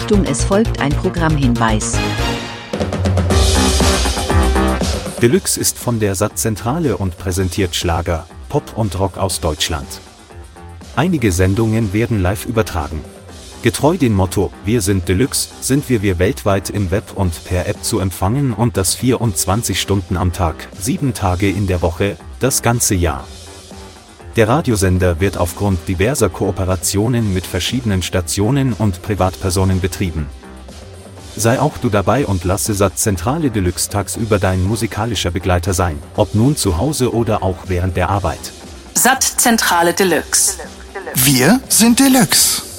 Achtung, es folgt ein Programmhinweis. Deluxe ist von der Satzzentrale und präsentiert Schlager, Pop und Rock aus Deutschland. Einige Sendungen werden live übertragen. Getreu dem Motto „Wir sind Deluxe" sind wir weltweit im Web und per App zu empfangen und das 24 Stunden am Tag, 7 Tage in der Woche, das ganze Jahr. Der Radiosender wird aufgrund diverser Kooperationen mit verschiedenen Stationen und Privatpersonen betrieben. Sei auch du dabei und lasse Satzzentrale Deluxe tagsüber dein musikalischer Begleiter sein, ob nun zu Hause oder auch während der Arbeit. Satzzentrale Deluxe. Wir sind Deluxe.